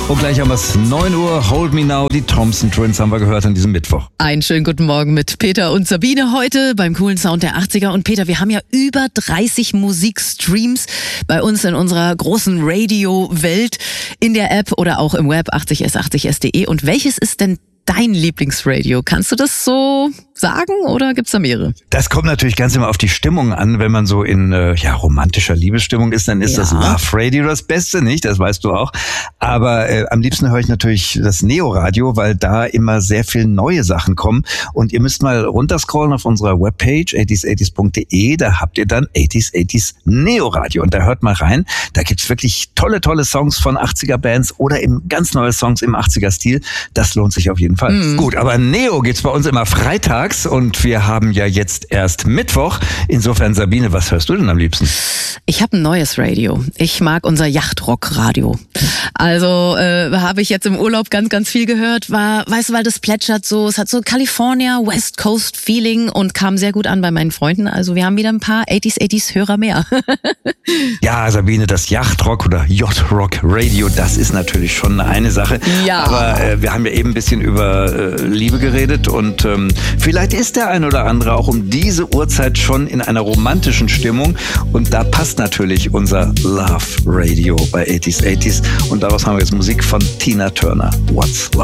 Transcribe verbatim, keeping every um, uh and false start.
Und gleich haben wir es neun Uhr, Hold Me Now, die Thompson Twins haben wir gehört an diesem Mittwoch. Einen schönen guten Morgen mit Peter und Sabine heute beim coolen Sound der achtziger. Und Peter, wir haben ja über dreißig Musikstreams bei uns in unserer großen Radio-Welt in der App oder auch im Web achtzig s achtzig s punkt de. Und welches ist denn dein Lieblingsradio? Kannst du das so sagen oder gibt's da mehrere? Das kommt natürlich ganz immer auf die Stimmung an. Wenn man so in äh, ja romantischer Liebesstimmung ist, dann ist ja. das Love Radio das Beste, nicht? Das weißt du auch. Aber äh, am liebsten höre ich natürlich das Neo Radio, weil da immer sehr viel neue Sachen kommen. Und ihr müsst mal runterscrollen auf unserer Webpage achtzig achtzig punkt de. Da habt ihr dann achtzig achtzig Neo Radio. Und da hört mal rein. Da gibt's wirklich tolle, tolle Songs von achtziger Bands oder eben ganz neue Songs im achtziger Stil. Das lohnt sich auf jeden Fall. Mhm. Gut, aber Neo gibt's bei uns immer freitags und wir haben ja jetzt erst Mittwoch. Insofern, Sabine, was hörst du denn am liebsten? Ich habe ein neues Radio. Ich mag unser Yachtrock-Radio. Also äh, habe ich jetzt im Urlaub ganz, ganz viel gehört. War, weißt du, weil das plätschert so, es hat so California West Coast Feeling und kam sehr gut an bei meinen Freunden. Also wir haben wieder ein paar achtzig achtzig Hörer mehr. Ja, Sabine, das Yachtrock oder Yacht-Rock Radio, das ist natürlich schon eine Sache. Ja. Aber äh, wir haben ja eben ein bisschen über äh, Liebe geredet und ähm, vielleicht ist der ein oder andere auch um diese Uhrzeit schon in einer romantischen Stimmung und da passt natürlich unser Love Radio bei achtzig achtzig und daraus haben wir jetzt Musik von Tina Turner. What's Love?